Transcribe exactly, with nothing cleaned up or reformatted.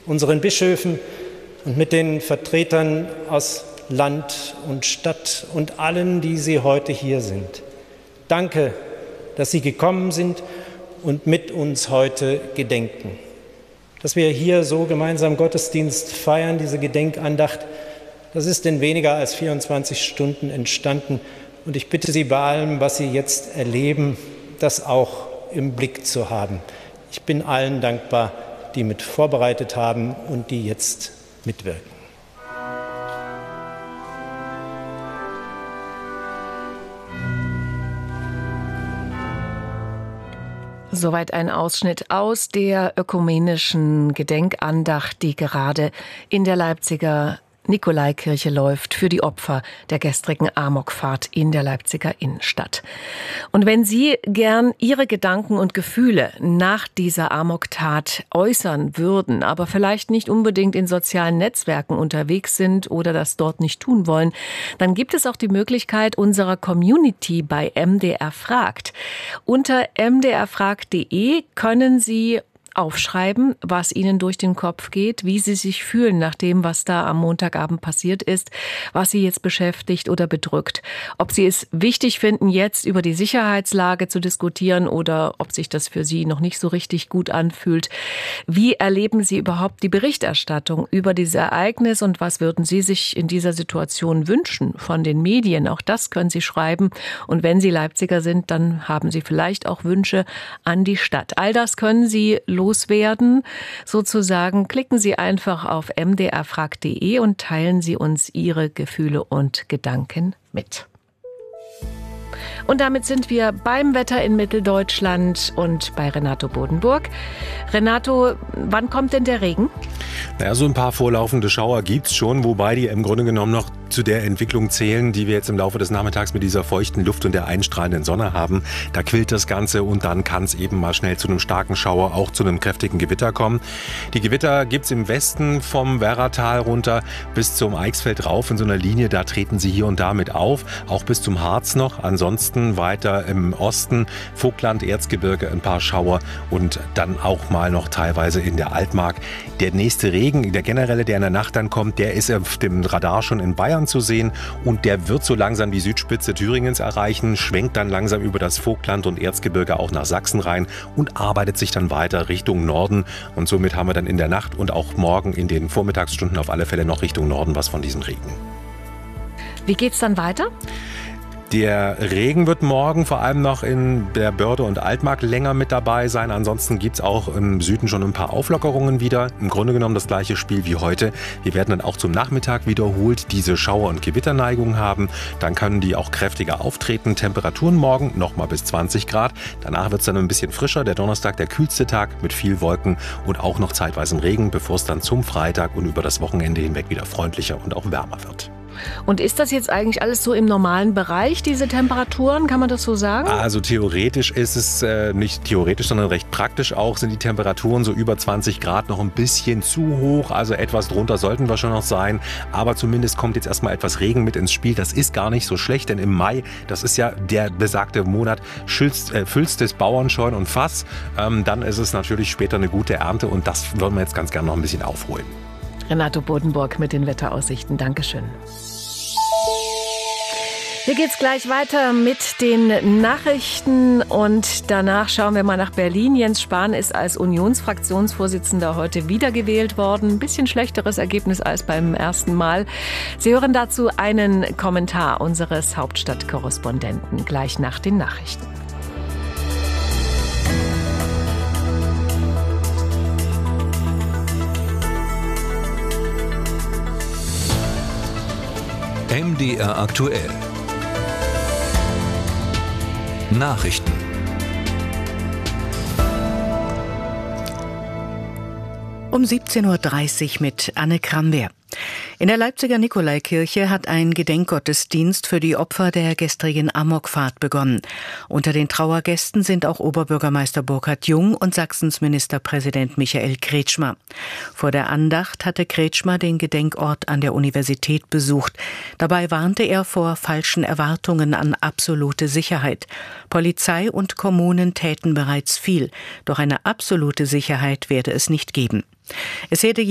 unseren Bischöfen und mit den Vertretern aus Land und Stadt und allen, die Sie heute hier sind. Danke, dass Sie gekommen sind und mit uns heute gedenken. Dass wir hier so gemeinsam Gottesdienst feiern, diese Gedenkandacht, das ist in weniger als vierundzwanzig Stunden entstanden. Und ich bitte Sie bei allem, was Sie jetzt erleben, das auch im Blick zu haben. Ich bin allen dankbar, die mit vorbereitet haben und die jetzt mitwirken. Soweit ein Ausschnitt aus der ökumenischen Gedenkandacht, die gerade in der Leipziger Nikolaikirche läuft für die Opfer der gestrigen Amokfahrt in der Leipziger Innenstadt. Und wenn Sie gern Ihre Gedanken und Gefühle nach dieser Amoktat äußern würden, aber vielleicht nicht unbedingt in sozialen Netzwerken unterwegs sind oder das dort nicht tun wollen, dann gibt es auch die Möglichkeit unserer Community bei M D R fragt. Unter m d r fragt punkt d e können Sie aufschreiben, was Ihnen durch den Kopf geht, wie Sie sich fühlen nach dem, was da am Montagabend passiert ist, was Sie jetzt beschäftigt oder bedrückt. Ob Sie es wichtig finden, jetzt über die Sicherheitslage zu diskutieren oder ob sich das für Sie noch nicht so richtig gut anfühlt. Wie erleben Sie überhaupt die Berichterstattung über dieses Ereignis und was würden Sie sich in dieser Situation wünschen von den Medien? Auch das können Sie schreiben. Und wenn Sie Leipziger sind, dann haben Sie vielleicht auch Wünsche an die Stadt. All das können Sie loswerden, sozusagen. Klicken Sie einfach auf m d r fragt punkt d e und teilen Sie uns Ihre Gefühle und Gedanken mit. Und damit sind wir beim Wetter in Mitteldeutschland und bei Renato Bodenburg. Renato, wann kommt denn der Regen? Naja, so ein paar vorlaufende Schauer gibt's schon, wobei die im Grunde genommen noch zu der Entwicklung zählen, die wir jetzt im Laufe des Nachmittags mit dieser feuchten Luft und der einstrahlenden Sonne haben. Da quillt das Ganze und dann kann es eben mal schnell zu einem starken Schauer, auch zu einem kräftigen Gewitter kommen. Die Gewitter gibt's im Westen vom Werratal runter bis zum Eichsfeld rauf in so einer Linie. Da treten sie hier und da mit auf, auch bis zum Harz noch. Ansonsten weiter im Osten, Vogtland, Erzgebirge, ein paar Schauer und dann auch mal noch teilweise in der Altmark. Der nächste Regen, der generelle, der in der Nacht dann kommt, der ist auf dem Radar schon in Bayern zu sehen und der wird so langsam die Südspitze Thüringens erreichen, schwenkt dann langsam über das Vogtland und Erzgebirge auch nach Sachsen rein und arbeitet sich dann weiter Richtung Norden und somit haben wir dann in der Nacht und auch morgen in den Vormittagsstunden auf alle Fälle noch Richtung Norden was von diesem Regen. Wie geht's dann weiter? Der Regen wird morgen vor allem noch in der Börde und Altmark länger mit dabei sein. Ansonsten gibt es auch im Süden schon ein paar Auflockerungen wieder. Im Grunde genommen das gleiche Spiel wie heute. Wir werden dann auch zum Nachmittag wiederholt diese Schauer- und Gewitterneigung haben. Dann können die auch kräftiger auftreten. Temperaturen morgen nochmal bis zwanzig Grad. Danach wird es dann ein bisschen frischer. Der Donnerstag der kühlste Tag mit viel Wolken und auch noch zeitweise Regen, bevor es dann zum Freitag und über das Wochenende hinweg wieder freundlicher und auch wärmer wird. Und ist das jetzt eigentlich alles so im normalen Bereich, diese Temperaturen? Kann man das so sagen? Also theoretisch ist es äh, nicht theoretisch, sondern recht praktisch auch, sind die Temperaturen so über zwanzig Grad noch ein bisschen zu hoch. Also etwas drunter sollten wir schon noch sein. Aber zumindest kommt jetzt erstmal etwas Regen mit ins Spiel. Das ist gar nicht so schlecht, denn im Mai, das ist ja der besagte Monat, schützt, äh, füllstes Bauernscheun und Fass. Ähm, dann ist es natürlich später eine gute Ernte und das wollen wir jetzt ganz gerne noch ein bisschen aufholen. Renato Bodenburg mit den Wetteraussichten. Dankeschön. Hier geht's gleich weiter mit den Nachrichten und danach schauen wir mal nach Berlin. Jens Spahn ist als Unionsfraktionsvorsitzender heute wiedergewählt worden. Ein bisschen schlechteres Ergebnis als beim ersten Mal. Sie hören dazu einen Kommentar unseres Hauptstadtkorrespondenten gleich nach den Nachrichten. M D R aktuell. Nachrichten. Um siebzehn Uhr dreißig mit Anne Kramwehr. In der Leipziger Nikolaikirche hat ein Gedenkgottesdienst für die Opfer der gestrigen Amokfahrt begonnen. Unter den Trauergästen sind auch Oberbürgermeister Burkhard Jung und Sachsens Ministerpräsident Michael Kretschmer. Vor der Andacht hatte Kretschmer den Gedenkort an der Universität besucht. Dabei warnte er vor falschen Erwartungen an absolute Sicherheit. Polizei und Kommunen täten bereits viel, doch eine absolute Sicherheit werde es nicht geben. Es hätte